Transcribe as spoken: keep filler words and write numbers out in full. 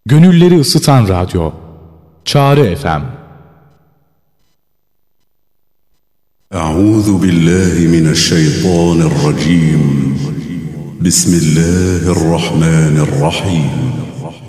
Gönülleri ısıtan radyo. Çağrı F M. Euzu billahi mineşşeytanirracim. Bismillahirrahmanirrahim.